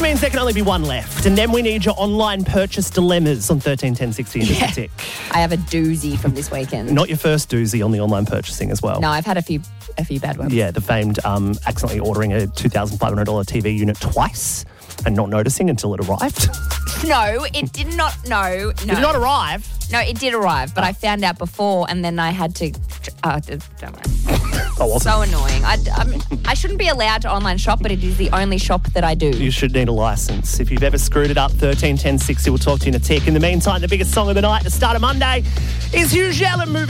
means there can only be one left. And then we need your online purchase dilemmas on 13 10 60 in the tick. I have a doozy from this weekend. Not your first doozy on the online purchasing as well. No, I've had a few bad ones. Yeah, the famed accidentally ordering a $2,500 TV unit twice and not noticing until it arrived. No, it did not. No. Did it not arrive? No, it did arrive, but I found out before, and then I had to. Don't worry. Oh, awesome. So annoying. I shouldn't be allowed to online shop, but it is the only shop that I do. You should need a license. If you've ever screwed it up, 13 10 60, we'll talk to you in a tick. In the meantime, the biggest song of the night to start a Monday is Hugh Allen moving.